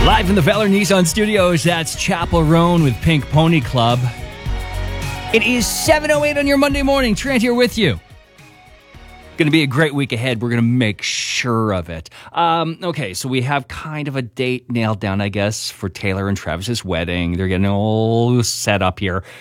Live from the Feller Nissan Studios, that's Chapel Roan with Pink Pony Club. It is 7:08 on your Monday morning. Trent here with you. Going to be a great week ahead. We're going to make sure of it. Okay, so we have kind of a date nailed down, I guess, for Taylor and Travis's wedding. They're getting all set up here.